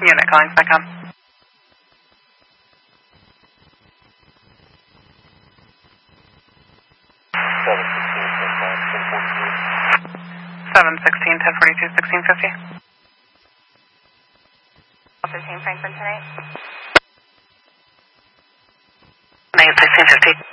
Unit calling SPECOM. 716, 1042, 1650. 13 Franklin tonight. 1650.